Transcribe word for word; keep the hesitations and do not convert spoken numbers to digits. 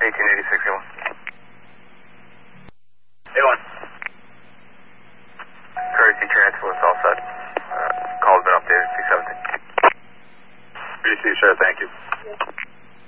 eighteen eighty-six, A one. A one. Courtesy transfer is all set. Uh, call's been updated, six seventeen. Receive, sir, thank you.